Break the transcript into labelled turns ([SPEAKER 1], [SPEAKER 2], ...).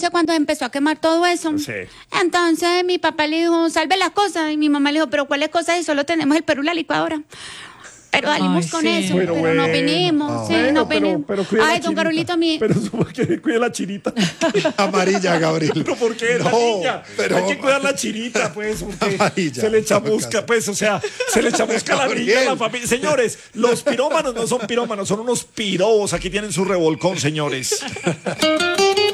[SPEAKER 1] Entonces, cuando empezó a quemar todo eso,
[SPEAKER 2] Sí.
[SPEAKER 1] entonces mi papá le dijo, salve las cosas. Y mi mamá le dijo, pero ¿cuáles cosas? Y solo tenemos el Perú y la licuadora. Pero salimos
[SPEAKER 3] Ay,
[SPEAKER 1] con
[SPEAKER 3] sí.
[SPEAKER 1] eso,
[SPEAKER 2] Pero
[SPEAKER 1] pero no
[SPEAKER 2] bueno.
[SPEAKER 1] vinimos, sí,
[SPEAKER 2] Bueno,
[SPEAKER 1] no vinimos.
[SPEAKER 2] pero cuida la
[SPEAKER 1] Ay, don
[SPEAKER 2] chinita.
[SPEAKER 1] Carolito,
[SPEAKER 2] Pero que cuide la chinita.
[SPEAKER 4] Amarilla, Gabriel.
[SPEAKER 2] ¿Pero por qué? La
[SPEAKER 4] No,
[SPEAKER 2] niña.
[SPEAKER 4] pero-
[SPEAKER 2] Hay que cuidar la chinita, pues, porque
[SPEAKER 4] Amarilla.
[SPEAKER 2] se le chamusca, pues, o sea, se le chamusca la niña a la familia. Señores, los pirómanos no son pirómanos, son unos pirobos. Aquí tienen su revolcón, señores.